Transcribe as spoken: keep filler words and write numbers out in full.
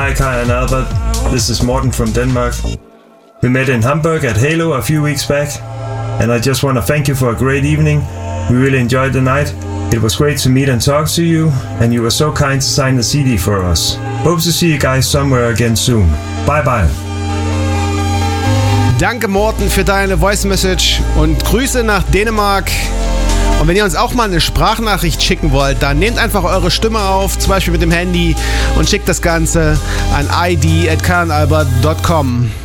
Hi Kai and Albert, this is Morten from Denmark. We met in Hamburg at Halo a few weeks back, and I just want to thank you for a great evening. We really enjoyed the night. It was great to meet and talk to you, and you were so kind to sign the C D for us. Hope to see you guys somewhere again soon. Bye bye. Danke Morten für deine Voice Message und Grüße nach Dänemark. Und wenn ihr uns auch mal eine Sprachnachricht schicken wollt, dann nehmt einfach eure Stimme auf, zum Beispiel mit dem Handy, und schickt das Ganze an i d at kai und albert dot com.